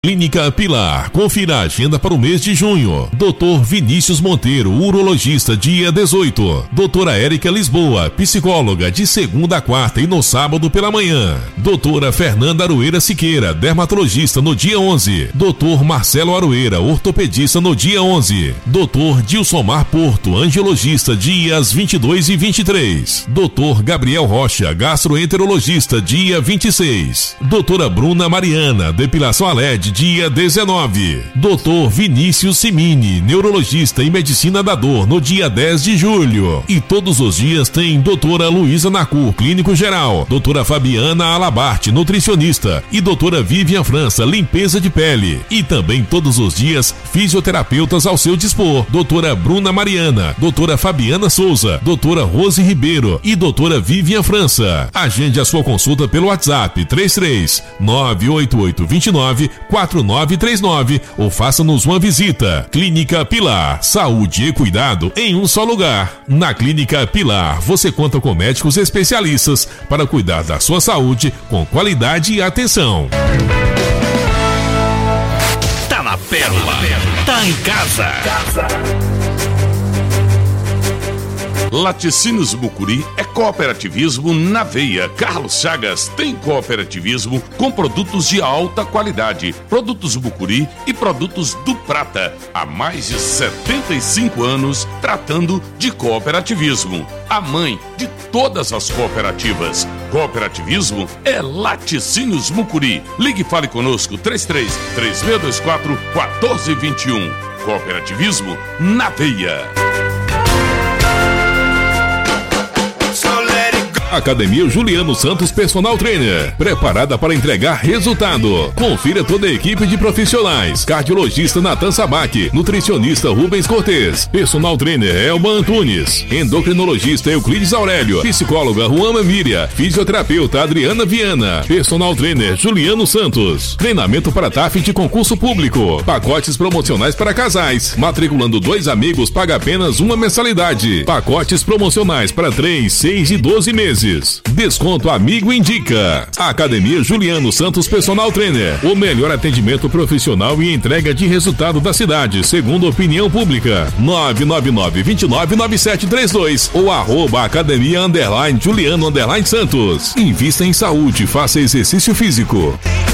Clínica Pilar, confira a agenda para o mês de junho. Dr. Vinícius Monteiro, urologista, dia 18. Doutora Érica Lisboa, psicóloga, de segunda a quarta e no sábado pela manhã. Doutora Fernanda Aroeira Siqueira, dermatologista, no dia 11. Doutor Marcelo Aroeira, ortopedista, no dia 11. Doutor Dilsomar Porto, angiologista, dias 22 e 23. Doutor Gabriel Rocha, gastroenterologista, dia 26. Doutora Bruna Mariana, depilação a LED, dia 19. Dr. Vinícius Simini, neurologista e medicina da dor, no dia 10 de julho. E todos os dias tem doutora Luísa Nacur, clínico geral, doutora Fabiana Alabarte, nutricionista, e doutora Vivian França, limpeza de pele. E também todos os dias, fisioterapeutas ao seu dispor, doutora Bruna Mariana, doutora Fabiana Souza, doutora Rose Ribeiro e doutora Vivian França. Agende a sua consulta pelo WhatsApp 33 988 29 4939 ou faça-nos uma visita. Clínica Pilar, saúde e cuidado em um só lugar. Na Clínica Pilar, você conta com médicos especialistas para cuidar da sua saúde com qualidade e atenção. Tá na Pérola, tá em casa. Laticínios Mucuri é cooperativismo na veia. Carlos Chagas tem cooperativismo com produtos de alta qualidade, produtos Mucuri e produtos do Prata. Há mais de 75 anos tratando de cooperativismo. A mãe de todas as cooperativas. Cooperativismo é Laticínios Mucuri. Ligue e fale conosco 33-3624-1421. Cooperativismo na veia. Academia Juliano Santos Personal Trainer, preparada para entregar resultado. Confira toda a equipe de profissionais: cardiologista Natan Sabac, nutricionista Rubens Cortez, personal trainer Elba Antunes, endocrinologista Euclides Aurélio, psicóloga Juana Miriam, fisioterapeuta Adriana Viana, personal trainer Juliano Santos. Treinamento para TAF de concurso público, pacotes promocionais para casais. Matriculando 2 amigos, paga apenas uma mensalidade. Pacotes promocionais para 3, 6 e 12 meses. Desconto Amigo Indica. Academia Juliano Santos Personal Trainer, o melhor atendimento profissional e entrega de resultado da cidade, segundo opinião pública. 999-299732 ou @academia_Juliano_Santos. Invista em saúde, faça exercício físico.